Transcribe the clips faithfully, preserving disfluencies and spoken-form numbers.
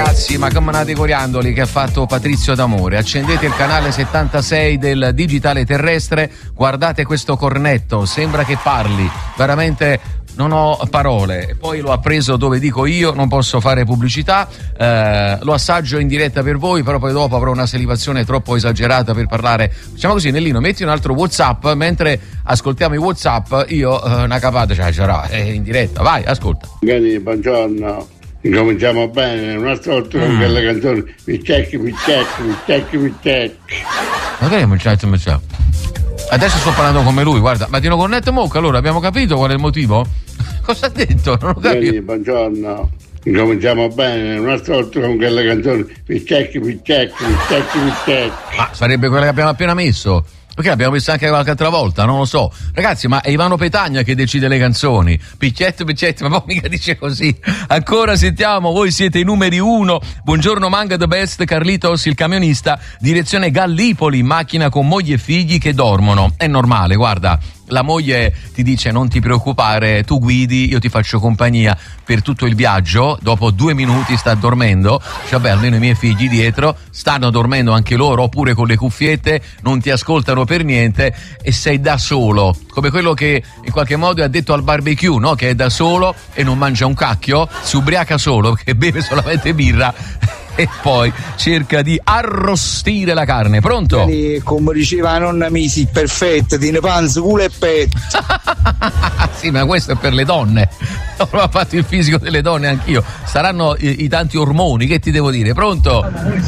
Ragazzi, ma come nati coriandoli che ha fatto Patrizio D'Amore? Accendete il canale settantasei del digitale terrestre, guardate questo cornetto, sembra che parli, veramente non ho parole. Poi l'ho appreso dove dico io, non posso fare pubblicità, eh, lo assaggio in diretta per voi, però poi dopo avrò una salivazione troppo esagerata per parlare. Facciamo così, Nellino, metti un altro WhatsApp, mentre ascoltiamo i WhatsApp io eh, una capata ce la eh, in diretta, vai, ascolta. Gani, buongiorno. Cominciamo bene, un'altra volta con mm. quelle canzoni. Mi check, mi check, mi check, mi check. Ma che è mi check, mi check? Adesso sto parlando come lui, guarda. Martino Cornetto Mocca, allora abbiamo capito qual è il motivo? Cosa ha detto? Non ho capito. Gani, buongiorno. Cominciamo bene, un'altra volta con quelle canzoni. Mi check, mi check, mi check, mi check. Ma sarebbe quella che abbiamo appena messo? Perché l'abbiamo visto anche qualche altra volta, non lo so. Ragazzi, ma è Ivano Petagna che decide le canzoni. Piccetto, piccetto, ma poi mica dice così. Ancora sentiamo, voi siete i numeri uno. Buongiorno Manga the Best, Carlitos il camionista, direzione Gallipoli, macchina con moglie e figli che dormono. È normale, guarda. La moglie ti dice non ti preoccupare, tu guidi, io ti faccio compagnia per tutto il viaggio. Dopo due minuti sta dormendo, cioè beh, almeno i miei figli dietro stanno dormendo anche loro, oppure con le cuffiette, non ti ascoltano per niente e sei da solo, come quello che in qualche modo è addetto al barbecue, no? Che è da solo e non mangia un cacchio, si ubriaca solo perché beve solamente birra e poi cerca di arrostire la carne. Pronto? Come diceva la nonna Misi, perfetto, tiene panza, culo e petto. Sì, ma questo è per le donne. Non ho fatto il fisico delle donne anch'io. Saranno i, i tanti ormoni, che ti devo dire? Pronto?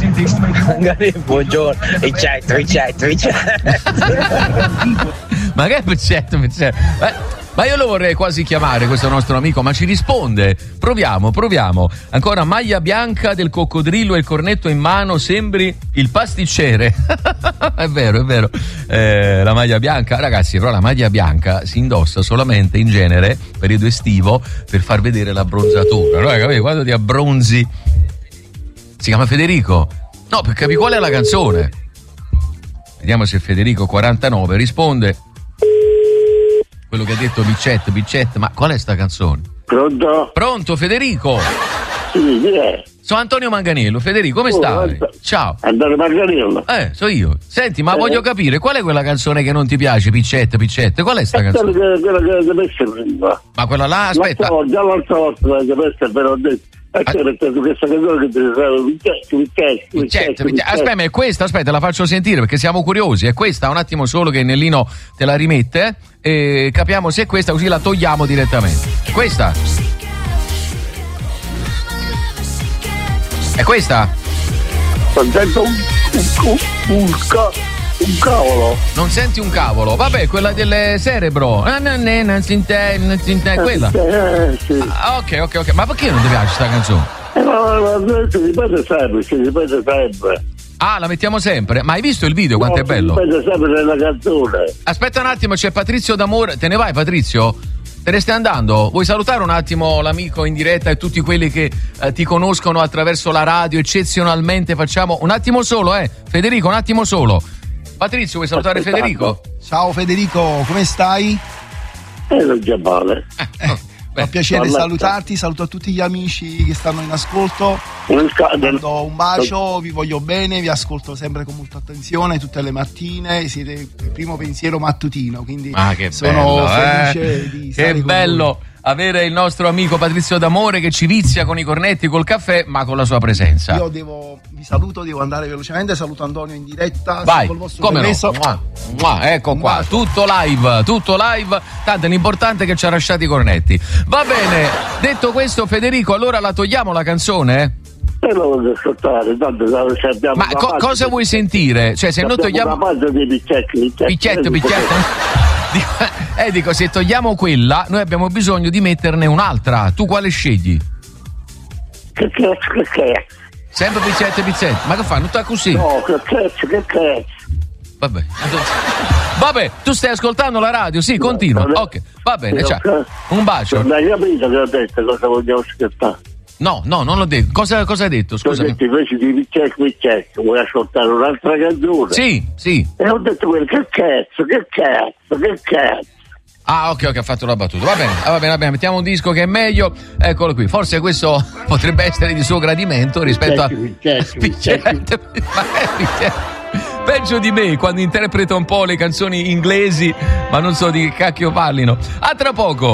Buongiorno, ricetto, ricetto, ricetto. Ma che ricetto, ricetto? Eh? Ma io lo vorrei quasi chiamare questo nostro amico, ma ci risponde. Proviamo, proviamo. Ancora maglia bianca del coccodrillo e il cornetto in mano, sembri il pasticcere. È vero, è vero. Eh, la maglia bianca, ragazzi, però la maglia bianca si indossa solamente in genere, periodo estivo, per far vedere l'abbronzatura. No, capite? Quando ti abbronzi. Si chiama Federico? No, per capire qual è la canzone. Vediamo se Federico quarantanove risponde. Quello che ha detto Biccetto, Biccetto, ma qual è sta canzone? Pronto? Pronto, Federico? Sì, chi è? Sono Antonio Manganiello. Federico, come oh, stai? Ant- Ciao. Antonio Manganiello. Eh, so io. Senti, ma eh. voglio capire, qual è quella canzone che non ti piace, Piccetto, Piccetto? Qual è sta è canzone? Quella che, quella che deve essere prima. Ma quella là, aspetta. L'altra, già l'altra volta la deve essere, però ho detto. E Ah. c'è questa canzone che ti dicevo, Biccetto, Biccetto, Biccetto, Biccetto. Aspetta, ma è questa? Aspetta, la faccio sentire perché siamo curiosi. È questa, un attimo solo che Nellino te la rimette e capiamo se è questa, così la togliamo direttamente. Questa? È questa? Non sento un, un, un, un, un cavolo. Non senti un cavolo? Vabbè, quella del cerebro. Ah, non è, non si intende, non si intende, quella. Eh, sì. Ah, ok, ok, ok. Ma perché non ti piace sta canzone? Eh, ma, ma, ma si ripete sempre, si ripete sempre. Ah, la mettiamo sempre. Ma hai visto il video? Quanto no, è bello? Si ripete sempre nella canzone. Aspetta un attimo, c'è Patrizio D'Amore. Te ne vai, Patrizio? Te ne stai andando? Vuoi salutare un attimo l'amico in diretta e tutti quelli che eh, ti conoscono attraverso la radio? Eccezionalmente facciamo un attimo solo, eh? Federico, un attimo solo. Patrizio, vuoi salutare Aspettate. Federico? Ciao Federico, come stai? Eh, non c'è male. Eh, Fa piacere Balletta. salutarti, saluto a tutti gli amici che stanno in ascolto. Un ca- Vi do un bacio, vi voglio bene, vi ascolto sempre con molta attenzione tutte le mattine, siete il primo pensiero mattutino, quindi Ah, che sono bello, felice eh? di stare Che con bello avere il nostro amico Patrizio D'Amore che ci vizia con i cornetti, col caffè, ma con la sua presenza. voi. Io devo, vi saluto, devo andare velocemente, saluto Antonio in diretta. Vai, col vostro come permesso. no? Mua, mua, ecco Un qua, bacio. tutto live, tutto live, tanto l'importante è che ci ha lasciato i cornetti. Va bene, detto questo Federico, allora la togliamo la canzone? E lo voglio ascoltare, tanto se abbiamo Ma una co- parte- cosa vuoi sentire? Cioè se noi abbiamo togliamo... una parte di Biccetto, Biccetto, Piccetto, piccetto. Dico, eh, dico, se togliamo quella, noi abbiamo bisogno di metterne un'altra. Tu quale scegli? Che cazzo, che cazzo? Sempre piccetto e piccetto. Ma che fanno? Tutta così? No, che cazzo, che cazzo? Vabbè. Vabbè, tu stai ascoltando la radio? Sì, continua. Ok, va bene, ciao. Un bacio. Non hai capito che ho detto cosa vogliamo ascoltare? No, no, non l'ho detto. Cosa, cosa hai detto? Ti ho Scusami. detto invece di Biccetto, Biccetto, vuoi ascoltare un'altra canzone? Sì, sì. E ho detto quello, che cazzo, che cazzo, che cazzo? Ah, ok, ok, ha fatto la battuta. Va bene, va bene, va bene, mettiamo un disco che è meglio. Eccolo qui. Forse questo potrebbe essere di suo gradimento rispetto a Spiccette. Peggio di me quando interpreta un po' le canzoni inglesi, ma non so di che cacchio parlino. A tra poco.